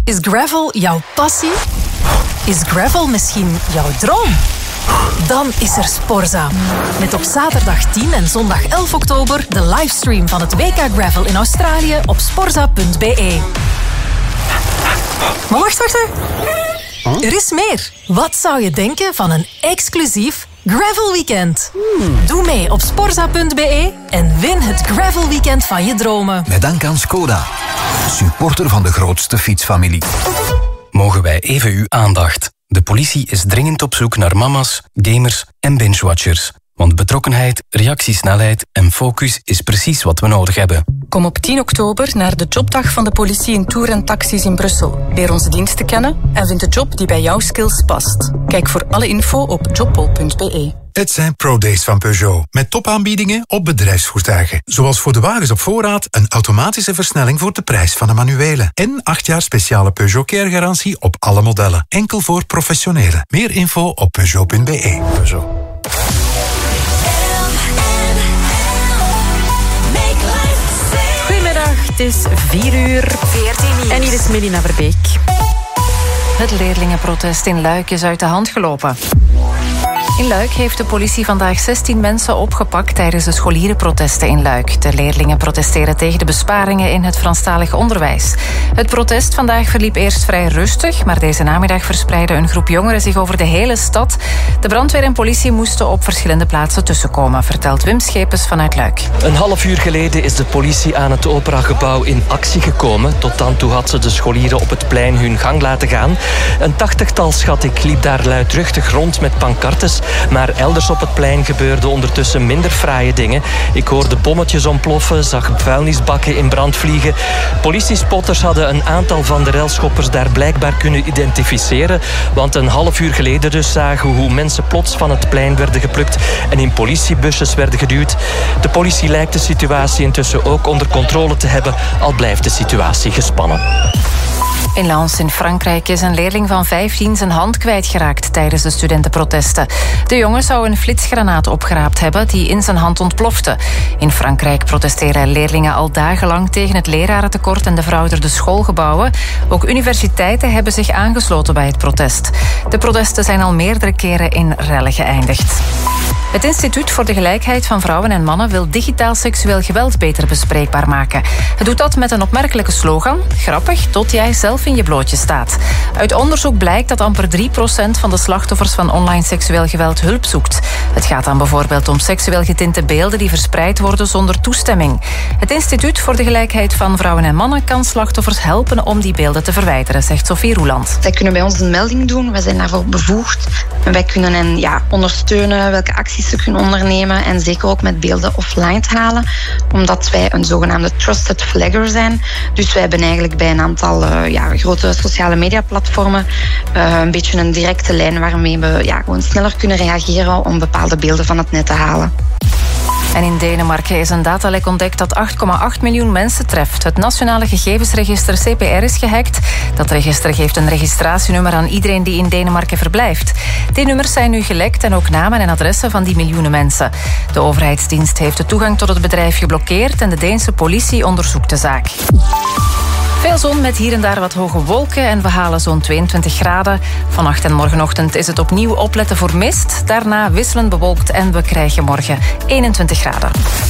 Is gravel jouw passie? Is gravel misschien jouw droom? Dan is er Sporza. Met op zaterdag 10 en zondag 11 oktober de livestream van het WK Gravel in Australië op sporza.be. Maar wacht. Er is meer. Wat zou je denken van een exclusief Gravel Weekend? Doe mee op sporza.be en win het Gravel Weekend van je dromen. Met dank aan Skoda, supporter van de grootste fietsfamilie. Mogen wij even uw aandacht? De politie is dringend op zoek naar mama's, gamers en binge-watchers. Want betrokkenheid, reactiesnelheid en focus is precies wat we nodig hebben. Kom op 10 oktober naar de jobdag van de politie in Tour en Taxis in Brussel. Leer onze diensten kennen en vind de job die bij jouw skills past. Kijk voor alle info op jobpol.be. Het zijn ProDays van Peugeot. Met topaanbiedingen op bedrijfsvoertuigen. Zoals voor de wagens op voorraad een automatische versnelling voor de prijs van een manuele. En 8 jaar speciale Peugeot Care garantie op alle modellen. Enkel voor professionelen. Meer info op Peugeot.be. Peugeot. Goedemiddag, het is 4:14 en hier is Melina Verbeek. Het leerlingenprotest in Luik is uit de hand gelopen. In Luik heeft de politie vandaag 16 mensen opgepakt tijdens de scholierenprotesten in Luik. De leerlingen protesteren tegen de besparingen in het Franstalig onderwijs. Het protest vandaag verliep eerst vrij rustig, maar deze namiddag verspreidde een groep jongeren zich over de hele stad. De brandweer en politie moesten op verschillende plaatsen tussenkomen, vertelt Wim Schepens vanuit Luik. Een half uur geleden is de politie aan het operagebouw in actie gekomen. Tot dan toe had ze de scholieren op het plein hun gang laten gaan. Een 80-tal schat ik liep daar luidruchtig rond met pancartes. Maar elders op het plein gebeurden ondertussen minder fraaie dingen. Ik hoorde bommetjes ontploffen, zag vuilnisbakken in brand vliegen. Politiespotters hadden een aantal van de relschoppers daar blijkbaar kunnen identificeren. Want een half uur geleden dus zagen we hoe mensen plots van het plein werden geplukt en in politiebusjes werden geduwd. De politie lijkt de situatie intussen ook onder controle te hebben, al blijft de situatie gespannen. In Lens in Frankrijk is een leerling van 15 zijn hand kwijtgeraakt tijdens de studentenprotesten. De jongen zou een flitsgranaat opgeraapt hebben die in zijn hand ontplofte. In Frankrijk protesteren leerlingen al dagenlang tegen het lerarentekort en de verouderde schoolgebouwen. Ook universiteiten hebben zich aangesloten bij het protest. De protesten zijn al meerdere keren in rellen geëindigd. Het Instituut voor de Gelijkheid van Vrouwen en Mannen wil digitaal seksueel geweld beter bespreekbaar maken. Het doet dat met een opmerkelijke slogan: grappig tot jij zelf in je blootje staat. Uit onderzoek blijkt dat amper 3% van de slachtoffers van online seksueel geweld hulp zoekt. Het gaat dan bijvoorbeeld om seksueel getinte beelden die verspreid worden zonder toestemming. Het Instituut voor de Gelijkheid van Vrouwen en Mannen kan slachtoffers helpen om die beelden te verwijderen, zegt Sophie Roeland. Zij kunnen bij ons een melding doen, wij zijn daarvoor bevoegd. En wij kunnen hen ondersteunen welke acties ze kunnen ondernemen en zeker ook met beelden offline te halen, omdat wij een zogenaamde trusted flagger zijn. Dus wij hebben eigenlijk bij een aantal grote sociale mediaplatformen een beetje een directe lijn waarmee we gewoon sneller kunnen reageren om bepaalde beelden van het net te halen. En in Denemarken is een datalek ontdekt dat 8,8 miljoen mensen treft. Het nationale gegevensregister CPR is gehackt. Dat register geeft een registratienummer aan iedereen die in Denemarken verblijft. Die nummers zijn nu gelekt en ook namen en adressen van die miljoenen mensen. De overheidsdienst heeft de toegang tot het bedrijf geblokkeerd en de Deense politie onderzoekt de zaak. Veel zon met hier en daar wat hoge wolken en we halen zo'n 22 graden. Vannacht en morgenochtend is het opnieuw opletten voor mist. Daarna wisselend bewolkt en we krijgen morgen 21 graden.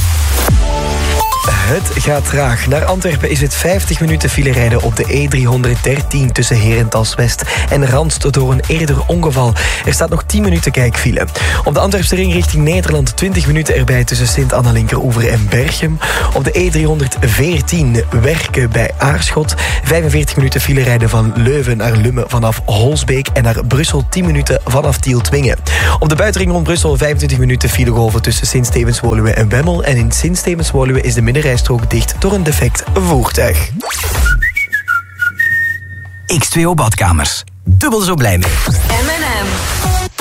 Het gaat traag. Naar Antwerpen is het 50 minuten file rijden op de E313 tussen Herentals-West en Randst door een eerder ongeval. Er staat nog 10 minuten kijkfile. Op de Antwerpse ring richting Nederland 20 minuten erbij tussen Sint-Anna-Linkeroever en Berchem. Op de E314 Werken bij Aarschot. 45 minuten file rijden van Leuven naar Lummen vanaf Holsbeek en naar Brussel 10 minuten vanaf Tielt-Wingen. Op de buitenring rond Brussel 25 minuten filegolven tussen Sint-Stevens-Woluwe en Wemmel. En in Sint-Stevens-Woluwe is de middenrijstrook dicht door een defect voertuig. X2O badkamers. Dubbel zo blij mee. M&M.